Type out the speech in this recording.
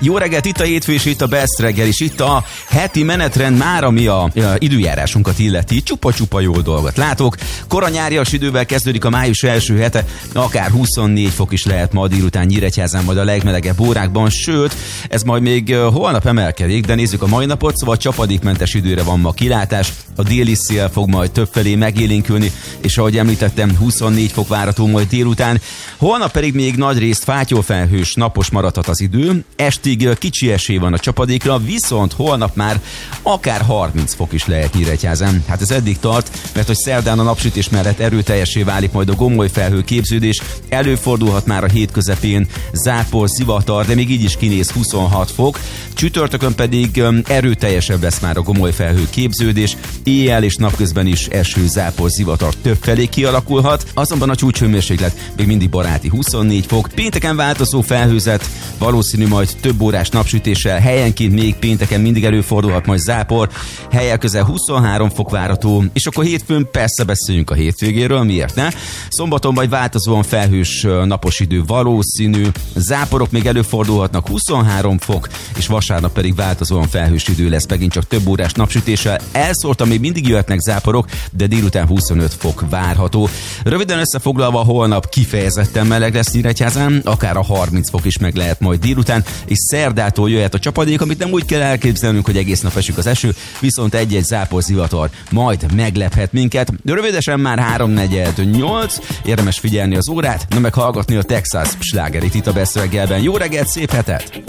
Jó reggelt, itt a hétfő és itt a Best reggel is, itt a heti menetrend már, ami a időjárásunkat illeti. Csupa-csupa jó dolgot látok. Koranyárias idővel kezdődik a május első hete, akár 24 fok is lehet ma délután Nyíregyházán, majd a legmelegebb órákban, sőt, ez majd még holnap emelkedik, de nézzük a mai napot, szóval csapadékmentes időre van ma kilátás, a déli szél fog majd többfelé megélénkülni, és ahogy említettem, 24 fok várható majd délután. Holnap pedig még nagyrészt fátyolfelhős, napos maradhat az idő, estig kicsi esély van a csapadékra, viszont holnap már akár 30 fok is lehet Nyíregyházán. Hát ez eddig tart, mert hogy szerdán a napsütés mellett erőteljessé válik majd a gomoly felhő képződés, előfordulhat már a hét közepén zápor, zivatar, de még így is kinéz 26 fok. Csütörtökön pedig erőteljesebb lesz már a gomoly felhő képződés, éjjel és napközben is eső, zápor, zivatar többfelé kialakulhat, azonban a csúcshőmérséklet még mindig baráti 24 fok. Pénteken változó felhőzet, valószínű majd több órás napsütéssel, helyenként még pénteken mindig előfordulhat majd zápor, helyen közel 23 fok várható, és akkor hétfőn persze beszéljünk a hétvégéről, miért ne? Szombaton majd változóan felhős napos idő valószínű, záporok még előfordulhatnak 23 fok, és vasárnap pedig változóan felhős idő lesz, megint csak több órás napsütéssel. Elszórtan még mindig jöhetnek záporok, de délután 25 fok várható. Röviden összefoglalva, holnap kifejezetten meleg lesz Nyíregyházán, akár a 30 fok is meg lehet majd délután, és szerdától jöhet a csapadék, amit nem úgy kell elképzelnünk, hogy egész nap esik az eső, viszont egy-egy zápor, zivatar majd meglephet minket. Rövidesen már 3:48, érdemes figyelni az órát, nem meghallgatni a Texas slágerit itt a Best reggelben. Jó reggelt, szép hetet!